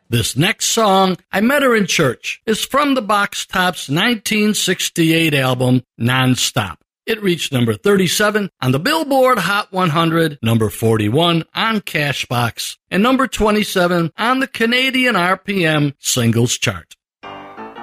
This next song, I Met Her in Church, is from the Box Tops' 1968 album, Nonstop. It reached number 37 on the Billboard Hot 100, number 41 on Cashbox, and number 27 on the Canadian RPM Singles Chart.